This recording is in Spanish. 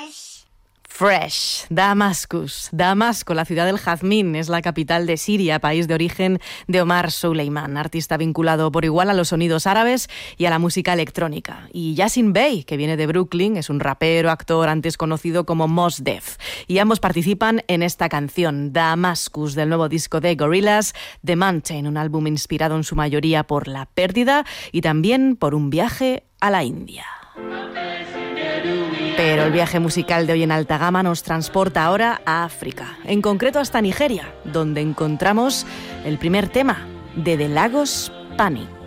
Fresh, Damascus. Damasco, la ciudad del jazmín, es la capital de Siria, país de origen de Omar Suleiman, artista vinculado por igual a los sonidos árabes y a la música electrónica. Y Yasin Bey, que viene de Brooklyn, es un rapero, actor, antes conocido como Mos Def. Y ambos participan en esta canción, Damascus, del nuevo disco de Gorillaz, The Mountain, un álbum inspirado en su mayoría por la pérdida y también por un viaje a la India. Pero el viaje musical de hoy en Alta Gama nos transporta ahora a África, en concreto hasta Nigeria, donde encontramos el primer tema de The Lagos Panic.